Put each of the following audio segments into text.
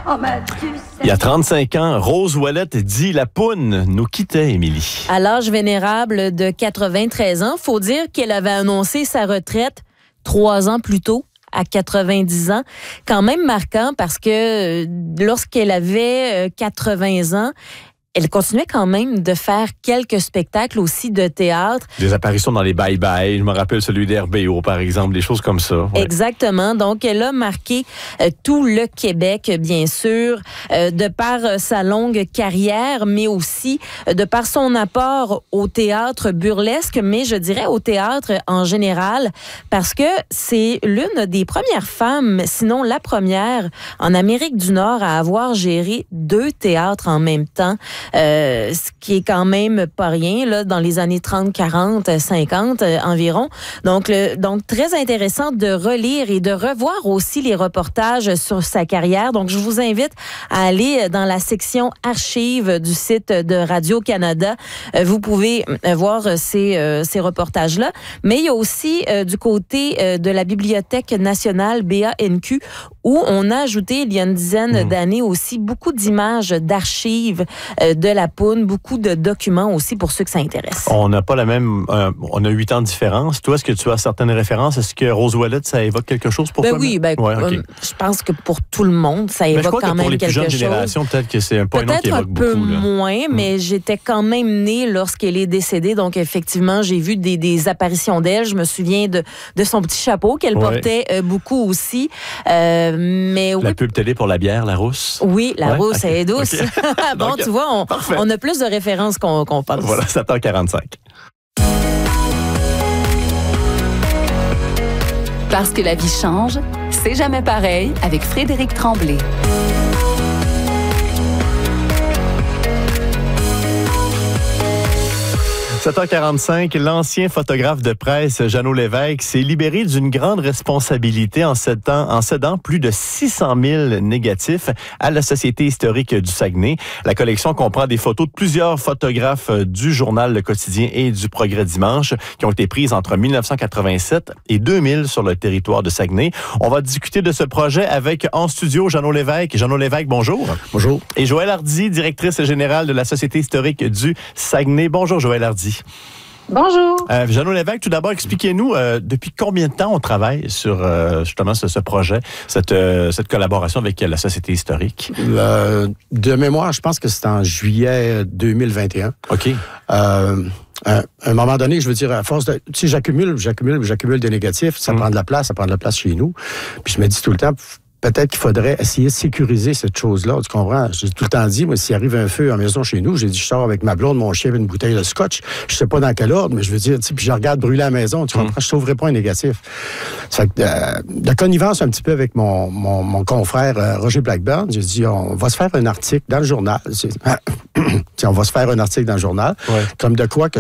Il y a 35 ans, Rose Ouellette dit la poune nous quittait, Émilie. À l'âge vénérable de 93 ans, faut dire qu'elle avait annoncé sa retraite 3 ans plus tôt, à 90 ans. Quand même marquant parce que lorsqu'elle avait 80 ans, elle continuait quand même de faire quelques spectacles aussi de théâtre. Des apparitions dans les bye-bye. Je me rappelle celui d'RBO, par exemple, des choses comme ça. Ouais. Exactement. Donc, elle a marqué tout le Québec, bien sûr, de par sa longue carrière, mais aussi de par son apport au théâtre burlesque, mais je dirais au théâtre en général, parce que c'est l'une des premières femmes, sinon la première, en Amérique du Nord à avoir géré 2 théâtres en même temps. Ce qui est quand même pas rien là, dans les années 30, 40, 50 environ. Donc, très intéressant de relire et de revoir aussi les reportages sur sa carrière. Donc, je vous invite à aller dans la section archives du site de Radio-Canada. Vous pouvez voir ces reportages-là. Mais il y a aussi du côté de la Bibliothèque nationale BANQ où on a ajouté, il y a une dizaine d'années aussi, beaucoup d'images d'archives de la poune, beaucoup de documents aussi pour ceux que ça intéresse. On n'a pas la même... on a 8 ans de différence. Toi, est-ce que tu as certaines références? Est-ce que Rose Ouellette, ça évoque quelque chose pour toi? Oui, okay. Je pense que pour tout le monde, ça évoque quand même quelque chose. Pour les plus jeunes générations, peut-être que c'est pas un nom qui évoque beaucoup. Peut-être un peu moins, mais j'étais quand même née lorsqu'elle est décédée. Donc, effectivement, j'ai vu des apparitions d'elle. Je me souviens de son petit chapeau qu'elle portait beaucoup aussi. Mais oui. La pub télé pour la bière, la rousse? Oui, la rousse, elle est douce. Okay. Bon, donc, tu vois, on a plus de références qu'on pense. Voilà, 7h45. Parce que la vie change, c'est jamais pareil avec Frédéric Tremblay. « 7h45, l'ancien photographe de presse Jeannot Lévesque s'est libéré d'une grande responsabilité en cédant plus de 600 000 négatifs à la Société historique du Saguenay. La collection comprend des photos de plusieurs photographes du journal Le Quotidien et du Progrès Dimanche qui ont été prises entre 1987 et 2000 sur le territoire de Saguenay. On va discuter de ce projet avec en studio Jeannot Lévesque. Jeannot Lévesque, bonjour. Bonjour. Et Joëlle Hardy, directrice générale de la Société historique du Saguenay. Bonjour Joëlle Hardy. Bonjour. Jeannot Lévesque, tout d'abord, expliquez-nous depuis combien de temps on travaille sur justement ce projet, cette collaboration avec la Société historique? De mémoire, je pense que c'est en juillet 2021. OK. À un moment donné, je veux dire, à force de... Tu sais, j'accumule des négatifs, ça prend de la place chez nous. Puis je me dis tout le temps... Peut-être qu'il faudrait essayer de sécuriser cette chose-là. Tu comprends? J'ai tout le temps dit, moi, s'il arrive un feu en maison chez nous, j'ai dit, je sors avec ma blonde, mon chien, une bouteille de scotch. Je sais pas dans quel ordre, mais je veux dire, tu sais, puis je regarde brûler la maison. Tu comprends? Je sauverai pas un négatif. Ça fait que, de connivence un petit peu avec mon confrère Roger Blackburn, j'ai dit, on va se faire un article dans le journal. On va se faire un article dans le journal. Ouais. Comme de quoi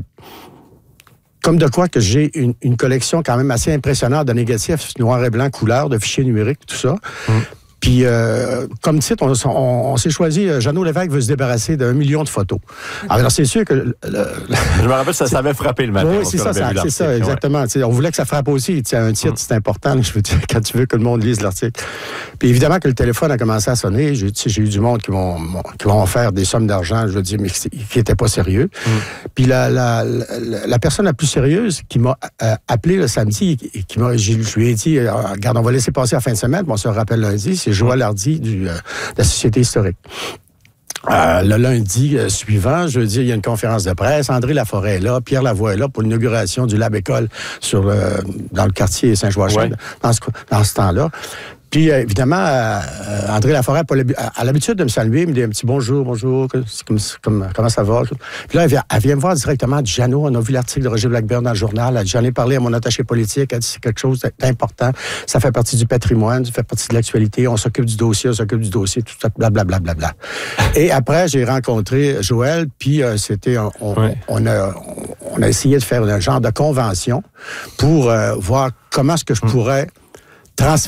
que j'ai une collection quand même assez impressionnante de négatifs noir et blanc, couleur, de fichiers numériques, tout ça. Puis, comme titre, on s'est choisi, Jeannot Lévesque veut se débarrasser d'1 million de photos. Alors, c'est sûr que... Je me rappelle, ça avait frappé le matin. Oui, c'est ça, exactement. Ouais. On voulait que ça frappe aussi. Un titre, c'est important, je veux dire, quand tu veux que le monde lise l'article. Puis, évidemment, que le téléphone a commencé à sonner. J'ai eu du monde qui vont faire des sommes d'argent, je veux dire, mais qui n'étaient pas sérieux. Puis, la personne la plus sérieuse qui m'a appelé le samedi, je lui ai dit, regarde, on va laisser passer la fin de semaine, puis on se rappelle lundi, c'est Joëlle Hardy de la Société historique. Le lundi suivant, je veux dire, il y a une conférence de presse. André Laforêt est là, Pierre Lavoie est là pour l'inauguration du Lab École dans le quartier Saint-Joachim, dans ce temps-là. Puis, évidemment, André Laforêt a l'habitude de me saluer, me dit un petit bonjour, comment ça va? Puis là, elle vient me voir directement, elle dit, Jeannot, on a vu l'article de Roger Blackburn dans le journal, elle dit, j'en ai parlé à mon attaché politique, elle dit, c'est quelque chose d'important, ça fait partie du patrimoine, ça fait partie de l'actualité, on s'occupe du dossier, tout ça, blablabla. Et après, j'ai rencontré Joëlle, puis on a essayé de faire un genre de convention pour voir comment est-ce que je pourrais